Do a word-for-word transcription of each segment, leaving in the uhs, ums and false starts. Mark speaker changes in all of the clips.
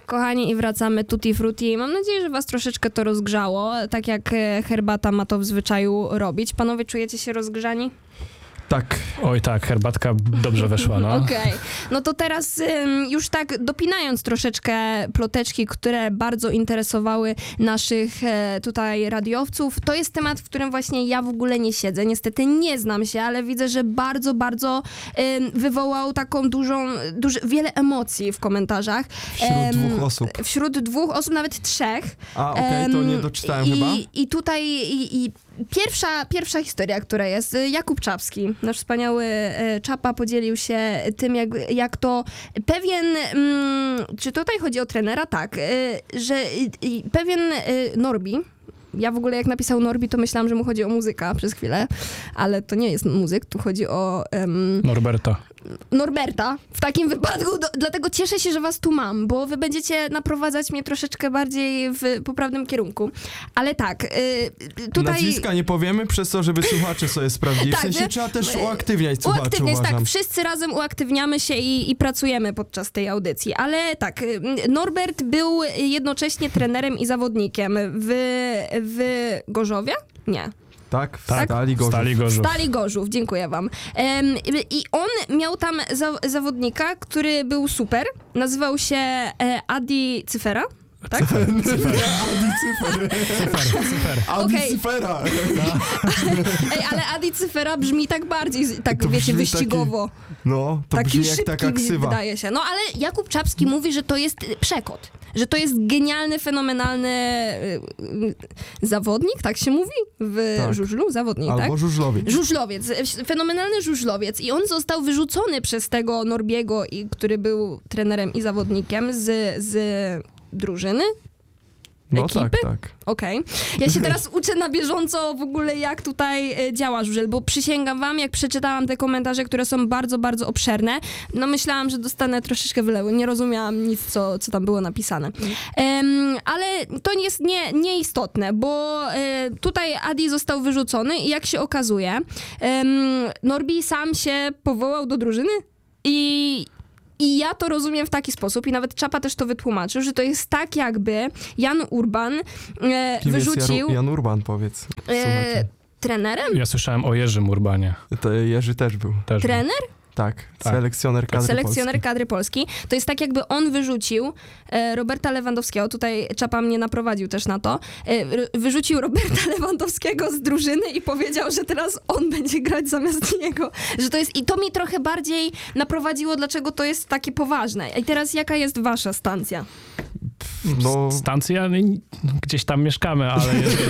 Speaker 1: Kochani, i wracamy Tutti Frutti. Mam nadzieję, że was troszeczkę to rozgrzało, tak jak herbata ma to w zwyczaju robić. Panowie, czujecie się rozgrzani?
Speaker 2: Tak.
Speaker 3: Oj tak, herbatka dobrze weszła, no.
Speaker 1: Okej, okay. No to teraz ym, już tak dopinając troszeczkę ploteczki, które bardzo interesowały naszych e, tutaj radiowców, to jest temat, w którym właśnie ja w ogóle nie siedzę. Niestety nie znam się, ale widzę, że bardzo, bardzo ym, wywołał taką dużą, duży, wiele emocji w komentarzach.
Speaker 2: Wśród Ym, dwóch osób.
Speaker 1: Wśród dwóch osób, nawet trzech.
Speaker 2: A, okej, okay, to nie doczytałem
Speaker 1: i,
Speaker 2: chyba.
Speaker 1: I tutaj i, i Pierwsza, pierwsza historia, która jest, Jakub Czapski, nasz wspaniały e, Czapa, podzielił się tym, jak, jak to pewien, mm, czy tutaj chodzi o trenera? Tak, e, że e, pewien e, Norbi, ja w ogóle jak napisał Norbi, to myślałam, że mu chodzi o muzyka przez chwilę, ale to nie jest muzyk, tu chodzi o... Um,
Speaker 3: Norberta.
Speaker 1: Norberta. W takim wypadku, do, dlatego cieszę się, że was tu mam, bo wy będziecie naprowadzać mnie troszeczkę bardziej w poprawnym kierunku. Ale tak, y, tutaj...
Speaker 2: Nazwiska nie powiemy przez to, żeby słuchacze sobie sprawdzili.
Speaker 1: Tak,
Speaker 2: w sensie
Speaker 1: wy...
Speaker 2: trzeba też uaktywniać słuchaczy,
Speaker 1: Uaktywniać,
Speaker 2: uważam.
Speaker 1: tak. Wszyscy razem uaktywniamy się i, i pracujemy podczas tej audycji. Ale tak, Norbert był jednocześnie trenerem i zawodnikiem w, w Gorzowie? Nie.
Speaker 2: Tak, w
Speaker 3: tak?
Speaker 2: Stali Gorzów.
Speaker 3: Stali Gorzów.
Speaker 1: Stali Gorzów, dziękuję wam. Um, I on miał tam za, zawodnika, który był super. Nazywał się e, Adi Cyfera. Tak?
Speaker 3: Cyfer. Cyfer.
Speaker 2: Adi Cyfer.
Speaker 3: Cyfer. Cyfer.
Speaker 2: Adi
Speaker 1: Okay.
Speaker 2: Cyfera.
Speaker 1: Ej, ale Adi Cyfera brzmi tak bardziej, tak
Speaker 2: To
Speaker 1: wiecie,
Speaker 2: brzmi
Speaker 1: wyścigowo.
Speaker 2: Taki, no, to
Speaker 1: taki
Speaker 2: brzmi jak
Speaker 1: szybki,
Speaker 2: taka ksywa.
Speaker 1: wydaje się. No ale Jakub Czapski mówi, że to jest przekot. Że to jest genialny, fenomenalny y, y, zawodnik, tak się mówi? W
Speaker 2: tak.
Speaker 1: żużlu? Zawodnik,
Speaker 2: Albo
Speaker 1: tak?
Speaker 2: żużlowiec.
Speaker 1: Żużlowiec. Fenomenalny żużlowiec. I on został wyrzucony przez tego Norbiego, i, który był trenerem i zawodnikiem z, z drużyny.
Speaker 2: No
Speaker 1: ekipy?
Speaker 2: tak, tak.
Speaker 1: Okej. Okay. Ja się teraz uczę na bieżąco w ogóle, jak tutaj e, działa żużel, bo przysięgam wam, jak przeczytałam te komentarze, które są bardzo, bardzo obszerne, no myślałam, że dostanę troszeczkę wylewu. Nie rozumiałam nic, co, co tam było napisane. Um, ale to jest nie, nieistotne, bo e, tutaj Adi został wyrzucony i jak się okazuje, um, Norbi sam się powołał do drużyny i... I ja to rozumiem w taki sposób, i nawet Czapa też to wytłumaczył, że to jest tak, jakby Jan Urban e,
Speaker 2: Kim
Speaker 1: wyrzucił...
Speaker 2: jest Jan Urban, powiedz.
Speaker 1: E, trenerem?
Speaker 3: Ja słyszałem o Jerzym Urbanie.
Speaker 2: To Jerzy też był.
Speaker 3: Też
Speaker 1: Trener?
Speaker 2: Tak,
Speaker 3: Tak.
Speaker 2: selekcjoner kadry
Speaker 1: Selekcjoner
Speaker 2: Polski.
Speaker 1: kadry Polski. To jest tak, jakby on wyrzucił e, Roberta Lewandowskiego, tutaj Czapa mnie naprowadził też na to, e, r- wyrzucił Roberta Lewandowskiego z drużyny i powiedział, że teraz on będzie grać zamiast niego. Że to jest, i to mi trochę bardziej naprowadziło, dlaczego to jest takie poważne. I teraz jaka jest wasza stancja?
Speaker 2: No,
Speaker 3: Stacja, gdzieś tam mieszkamy, ale jeżeli...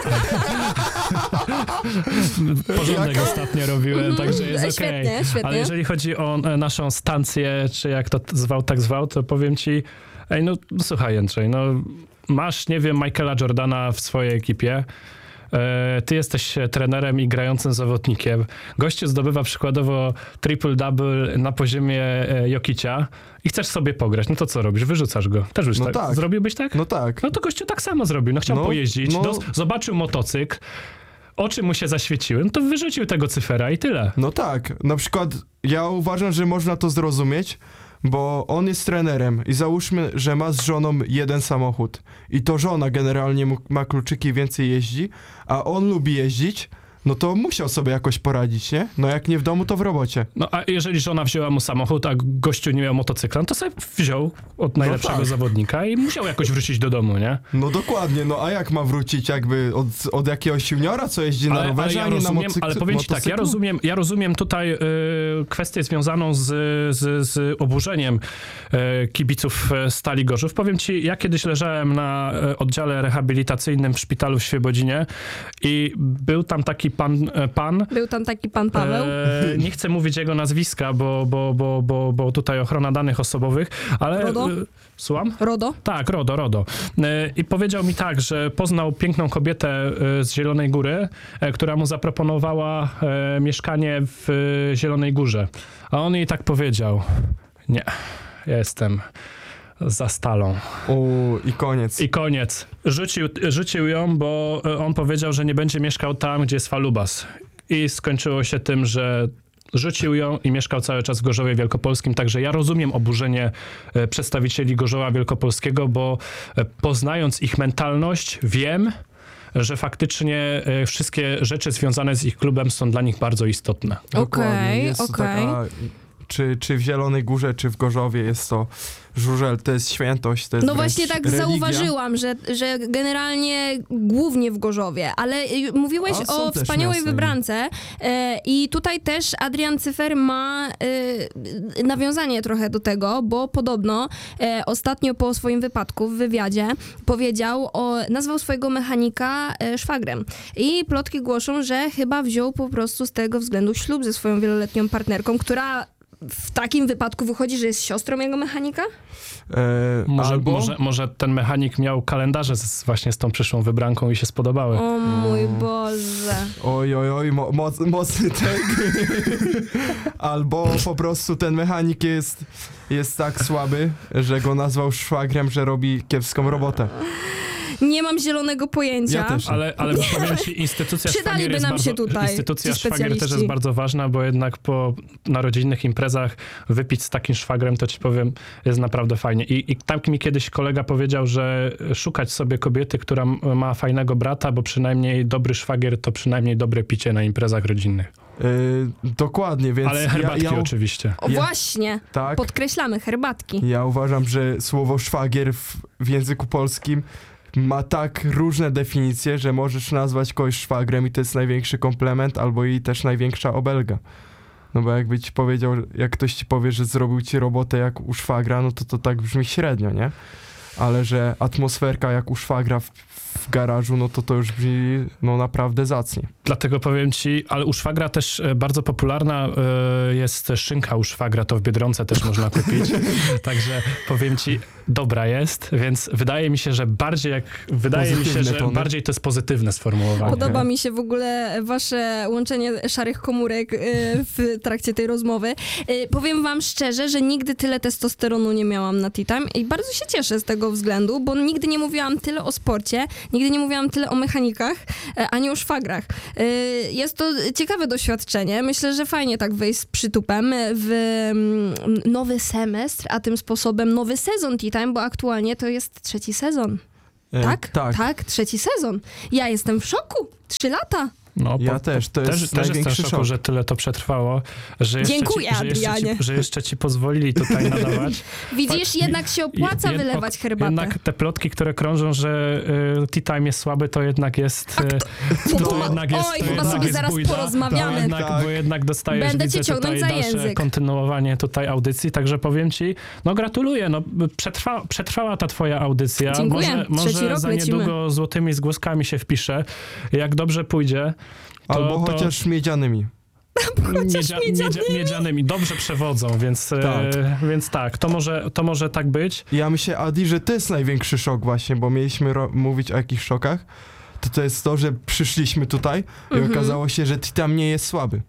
Speaker 3: porządek
Speaker 2: Jaka?
Speaker 3: ostatnio robiłem, także jest okej.
Speaker 1: Świetnie, świetnie.
Speaker 3: Ale jeżeli chodzi o e, naszą stację, czy jak to zwał, tak zwał, to powiem ci, ej, no słuchaj Jędrzej, no masz, nie wiem, Michaela Jordana w swojej ekipie, e, ty jesteś trenerem i grającym zawodnikiem. Gościu zdobywa przykładowo triple-double na poziomie e, Jokicia i chcesz sobie pograć, no to co robisz? Wyrzucasz go. Też byś
Speaker 2: No
Speaker 3: tak.
Speaker 2: tak.
Speaker 3: Zrobiłbyś tak?
Speaker 2: no tak.
Speaker 3: No to gościu tak samo zrobił. No chciał
Speaker 2: No,
Speaker 3: pojeździć,
Speaker 2: no.
Speaker 3: dos- zobaczył motocykl, oczy mu się zaświeciły, no to wyrzucił tego Cyfera i tyle.
Speaker 2: No tak, na przykład ja uważam, że można to zrozumieć, bo on jest trenerem i załóżmy, że ma z żoną jeden samochód i to żona generalnie mu- ma kluczyki i więcej jeździ, a on lubi jeździć, no to musiał sobie jakoś poradzić, nie? No jak nie w domu, to w robocie.
Speaker 3: No a jeżeli żona wzięła mu samochód, a gościu nie miał motocykla, no to sobie wziął od najlepszego
Speaker 2: tak.
Speaker 3: zawodnika i musiał jakoś wrócić do domu, nie?
Speaker 2: No dokładnie, no a jak ma wrócić jakby od, od jakiegoś juniora, co jeździ na rowerze,
Speaker 3: ja
Speaker 2: a nie na
Speaker 3: rozumiem,
Speaker 2: motocyklu?
Speaker 3: ale powiem ci tak, ja rozumiem, ja rozumiem tutaj y, kwestię związaną z, z, z oburzeniem y, kibiców Stali Gorzów. Powiem ci, ja kiedyś leżałem na y, oddziale rehabilitacyjnym w szpitalu w Świebodzinie i był tam taki pan, pan
Speaker 1: Był tam taki pan Paweł.
Speaker 3: E, nie chcę mówić jego nazwiska, bo, bo, bo, bo, bo tutaj ochrona danych osobowych, ale...
Speaker 1: Rodo?
Speaker 3: E, słucham?
Speaker 1: Rodo?
Speaker 3: Tak, Rodo, Rodo. E, I powiedział mi tak, że poznał piękną kobietę e, z Zielonej Góry, e, która mu zaproponowała e, mieszkanie w e, Zielonej Górze. A on jej tak powiedział, nie, ja jestem za Stalą.
Speaker 2: O, i koniec.
Speaker 3: I koniec. Rzucił, rzucił ją, bo on powiedział, że nie będzie mieszkał tam, gdzie jest Falubas. I skończyło się tym, że rzucił ją i mieszkał cały czas w Gorzowie Wielkopolskim, także ja rozumiem oburzenie e, przedstawicieli Gorzowa Wielkopolskiego, bo e, poznając ich mentalność, wiem, że faktycznie e, wszystkie rzeczy związane z ich klubem są dla nich bardzo istotne.
Speaker 2: Dokładnie.
Speaker 1: Okej,
Speaker 2: Jest to
Speaker 1: okej.
Speaker 2: taka, czy, czy w Zielonej Górze, czy w Gorzowie jest to żużel, to jest świętość, to jest
Speaker 1: No
Speaker 2: wręcz
Speaker 1: właśnie tak
Speaker 2: religia.
Speaker 1: zauważyłam, że, że generalnie głównie w Gorzowie, ale y, mówiłeś
Speaker 2: A są
Speaker 1: o
Speaker 2: też
Speaker 1: wspaniałej
Speaker 2: miasta,
Speaker 1: wybrance e, i tutaj też Adrian Cyfer ma e, nawiązanie trochę do tego, bo podobno e, ostatnio po swoim wypadku w wywiadzie powiedział, o, nazwał swojego mechanika e, szwagrem i plotki głoszą, że chyba wziął po prostu z tego względu ślub ze swoją wieloletnią partnerką, która w takim wypadku wychodzi, że jest siostrą jego mechanika?
Speaker 2: E,
Speaker 3: Może,
Speaker 2: albo...
Speaker 3: może, może ten mechanik miał kalendarze z, właśnie z tą przyszłą wybranką i się spodobały.
Speaker 1: O mój Boże.
Speaker 2: Oj, oj, oj, mo, moc, mocny tek. Albo po prostu ten mechanik jest, jest tak słaby, że go nazwał szwagrem, że robi kiepską robotę.
Speaker 1: Nie mam zielonego pojęcia.
Speaker 2: Ja też.
Speaker 3: Ale, ale powiem ci, instytucja
Speaker 1: Przydaliby
Speaker 3: szwagier jest
Speaker 1: nam
Speaker 3: bardzo,
Speaker 1: się tutaj
Speaker 3: instytucja
Speaker 1: ci
Speaker 3: szwagier też
Speaker 1: specjaliści.
Speaker 3: jest bardzo ważna, bo jednak po narodzinnych imprezach wypić z takim szwagrem, to ci powiem, jest naprawdę fajnie. I, i tak mi kiedyś kolega powiedział, że szukać sobie kobiety, która m- ma fajnego brata, bo przynajmniej dobry szwagier to przynajmniej dobre picie na imprezach rodzinnych.
Speaker 2: E, dokładnie, więc
Speaker 3: Ale herbatki
Speaker 2: ja, ja,
Speaker 3: oczywiście.
Speaker 1: O,
Speaker 2: Ja-
Speaker 1: właśnie.
Speaker 2: tak,
Speaker 1: Podkreślamy, herbatki.
Speaker 2: ja uważam, że słowo szwagier w, w języku polskim ma tak różne definicje, że możesz nazwać kogoś szwagrem i to jest największy komplement, albo i też największa obelga. No bo jakby ci powiedział, jak ktoś ci powie, że zrobił ci robotę jak u szwagra, no to to tak brzmi średnio, nie? Ale że atmosferka jak u szwagra w, w garażu, no to to już brzmi no naprawdę zacnie.
Speaker 3: Dlatego powiem ci, ale u szwagra też e, bardzo popularna e, jest szynka u szwagra, to w Biedronce też można kupić. Także powiem ci, dobra jest, więc wydaje mi się, że bardziej jak, wydaje mi się,
Speaker 2: Pozytywne
Speaker 3: że
Speaker 2: tony.
Speaker 3: bardziej to jest pozytywne sformułowanie.
Speaker 1: Podoba mi się w ogóle wasze łączenie szarych komórek y, w trakcie tej rozmowy. Y, powiem wam szczerze, że nigdy tyle testosteronu nie miałam na Tea Time i bardzo się cieszę z tego względu, bo nigdy nie mówiłam tyle o sporcie, nigdy nie mówiłam tyle o mechanikach, e, ani o szwagrach. Y, jest to ciekawe doświadczenie. Myślę, że fajnie tak wejść z przytupem w mm, nowy semestr, a tym sposobem nowy sezon Tea Time, bo aktualnie to jest trzeci sezon.
Speaker 2: E,
Speaker 1: Tak?
Speaker 2: Tak.
Speaker 1: Tak, trzeci sezon. Ja jestem w szoku. Trzy lata.
Speaker 3: No,
Speaker 2: Ja też, to jest
Speaker 3: też, też jestem w
Speaker 2: największy
Speaker 3: szoku,
Speaker 2: szok.
Speaker 3: że tyle to przetrwało, że jeszcze,
Speaker 1: Dziękuję,
Speaker 3: ci, że, jeszcze
Speaker 1: Adrianie.
Speaker 3: ci, że jeszcze ci pozwolili tutaj nadawać.
Speaker 1: Widzisz,
Speaker 3: Fakt-
Speaker 1: jednak się opłaca
Speaker 3: jed-
Speaker 1: wylewać
Speaker 3: ok,
Speaker 1: herbatę.
Speaker 3: Jednak te plotki, które krążą, że y, Tea Time jest słaby, to jednak jest... Y,
Speaker 1: Bo
Speaker 3: to,
Speaker 1: to-
Speaker 3: jednak jest
Speaker 1: oj,
Speaker 3: to
Speaker 1: chyba
Speaker 3: jednak
Speaker 1: sobie
Speaker 3: jest
Speaker 1: zaraz
Speaker 3: bójda.
Speaker 1: porozmawiamy.
Speaker 3: Bo jednak,
Speaker 2: Tak.
Speaker 3: bo jednak dostajesz,
Speaker 1: Będę cię
Speaker 3: widzę
Speaker 1: ciągnąć
Speaker 3: tutaj
Speaker 1: za
Speaker 3: dalsze
Speaker 1: język.
Speaker 3: kontynuowanie tutaj audycji, także powiem ci, no gratuluję, no przetrwa, przetrwała ta twoja audycja.
Speaker 1: Dziękuję.
Speaker 3: Może,
Speaker 1: Trzeci
Speaker 3: może
Speaker 1: rok
Speaker 3: za
Speaker 1: lecimy.
Speaker 3: niedługo złotymi zgłoskami się wpiszę. Jak dobrze pójdzie, to,
Speaker 2: Albo
Speaker 3: to
Speaker 2: chociaż miedzianymi.
Speaker 3: miedzia, miedzia, miedzianymi dobrze przewodzą, więc tak.
Speaker 2: Tak.
Speaker 3: E, więc tak, to może, to może tak być.
Speaker 2: Ja myślę, Adi, że to jest największy szok właśnie, bo mieliśmy ro- mówić o jakichś szokach, to to jest to, że przyszliśmy tutaj i
Speaker 1: Mhm.
Speaker 2: okazało się, że Tea Time nie jest słaby.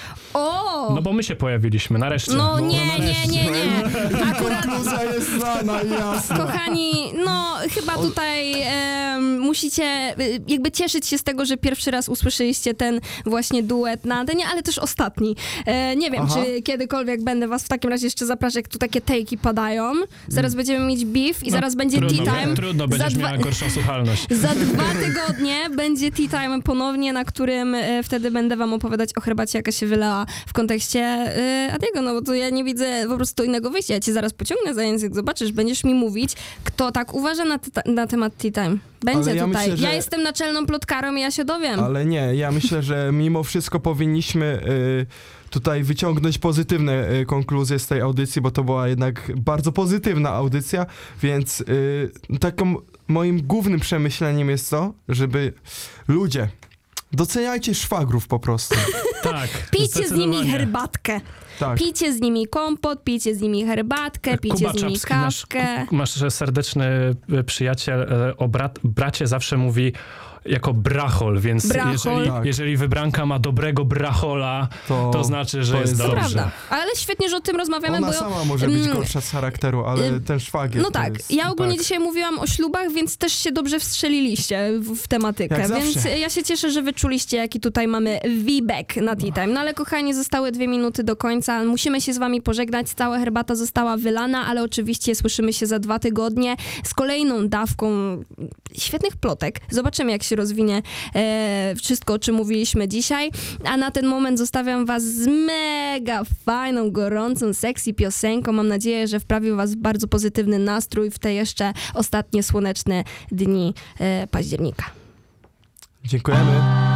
Speaker 1: O!
Speaker 3: No bo my się pojawiliśmy, nareszcie.
Speaker 1: No nie, nie,
Speaker 3: nareszcie.
Speaker 1: nie, nie. Akurat,
Speaker 2: Konkluzja jest znana i jasna.
Speaker 1: kochani, no chyba tutaj em, musicie y, jakby cieszyć się z tego, że pierwszy raz usłyszeliście ten właśnie duet na antenie, ale też ostatni. E, nie wiem,
Speaker 2: Aha.
Speaker 1: czy kiedykolwiek będę was w takim razie jeszcze zapraszać, jak tu takie tejki padają. Zaraz będziemy mieć beef i
Speaker 3: No,
Speaker 1: zaraz będzie
Speaker 3: trudno,
Speaker 1: Tea Time.
Speaker 3: Trudno,
Speaker 1: Za
Speaker 3: będziesz
Speaker 1: dwa-
Speaker 3: miała gorszą słuchalność.
Speaker 1: Za dwa tygodnie będzie Tea Time ponownie, na którym e, wtedy będę wam opowiadać o herbacie, jaka się wylała w kontekście e, Adiego, no bo to ja nie widzę po prostu innego wyjścia. Ja cię zaraz pociągnę za język, zobaczysz, będziesz mi mówić, kto tak uważa na, te, na temat Tea Time. Będzie
Speaker 2: Ale ja
Speaker 1: tutaj.
Speaker 2: myślę, że-
Speaker 1: Ja jestem naczelną plotkarą i ja się dowiem.
Speaker 2: Ale nie, ja myślę, że mimo wszystko powinniśmy y, tutaj wyciągnąć pozytywne y, konkluzje z tej audycji, bo to była jednak bardzo pozytywna audycja, więc y, taką moim głównym przemyśleniem jest to, żeby ludzie, doceniajcie szwagrów po prostu.
Speaker 3: Tak,
Speaker 1: Pijcie z nimi
Speaker 3: zdecydowanie.
Speaker 1: herbatkę.
Speaker 2: Tak.
Speaker 1: Pijcie z nimi kompot, pijcie z nimi herbatkę, pijcie
Speaker 3: Kuba
Speaker 1: z nimi
Speaker 3: Czapski, nasz,
Speaker 1: kawkę.
Speaker 3: nasz serdeczny e, przyjaciel e, o brat, bracie zawsze mówi, jako brachol, więc
Speaker 1: Brachol.
Speaker 3: jeżeli,
Speaker 2: Tak.
Speaker 3: jeżeli wybranka ma dobrego brachola,
Speaker 2: To,
Speaker 3: to znaczy, że
Speaker 2: to
Speaker 3: jest,
Speaker 2: jest
Speaker 3: dobrze.
Speaker 1: Prawda. Ale świetnie, że o tym rozmawiamy,
Speaker 2: Ona
Speaker 1: bo...
Speaker 2: sama może być
Speaker 1: mm,
Speaker 2: gorsza z charakteru, ale
Speaker 1: y,
Speaker 2: ten szwagier
Speaker 1: No
Speaker 2: to
Speaker 1: tak,
Speaker 2: jest,
Speaker 1: ja ogólnie
Speaker 2: tak.
Speaker 1: dzisiaj mówiłam o ślubach, więc też się dobrze wstrzeliliście w, w tematykę,
Speaker 2: Jak
Speaker 1: więc
Speaker 2: zawsze.
Speaker 1: ja się cieszę, że wyczuliście, jaki tutaj mamy feedback na Tea Time. No ale kochani, zostały dwie minuty do końca, musimy się z wami pożegnać, cała herbata została wylana, ale oczywiście słyszymy się za dwa tygodnie z kolejną dawką świetnych plotek. Zobaczymy, jak się rozwinie e, wszystko, o czym mówiliśmy dzisiaj, a na ten moment zostawiam was z mega fajną, gorącą, sexy piosenką. Mam nadzieję, że wprawi was w bardzo pozytywny nastrój w te jeszcze ostatnie słoneczne dni e, października.
Speaker 2: Dziękujemy.